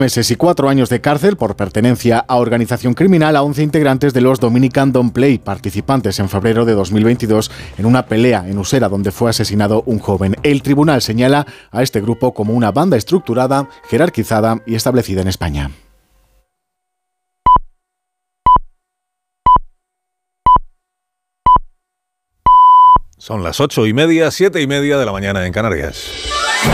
meses y 4 años de cárcel por pertenencia a organización criminal a 11 integrantes de los Dominican Don't Play, participantes en febrero de 2022 en una pelea en Usera donde fue asesinado un joven. El tribunal señala a este grupo como una banda estructurada, jerarquizada y establecida en España. Son las 8:30, 7:30 de la mañana en Canarias.